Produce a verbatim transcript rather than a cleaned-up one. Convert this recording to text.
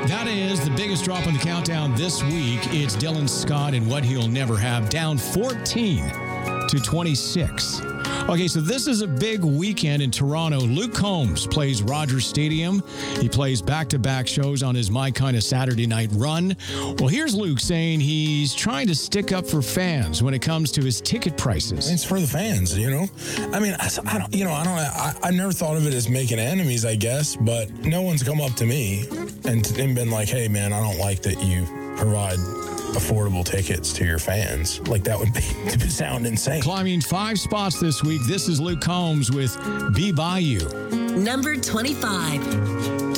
That is the biggest drop on the countdown this week. It's Dylan Scott and What He'll Never Have, down fourteen to twenty-six. Okay, so this is a big weekend in Toronto. Luke Combs plays Rogers Stadium. He plays back-to-back shows on his My Kind of Saturday Night Run. Well, here's Luke saying he's trying to stick up for fans when it comes to his ticket prices. It's for the fans, you know? I mean, I, I don't, you know, I don't, I, I never thought of it as making enemies, I guess, but no one's come up to me and, and been like, hey, man, I don't like that you provide affordable tickets to your fans. Like, that would be it would sound insane. Climbing five spots this week, this is Luke Combs with Be By You. Number twenty-five.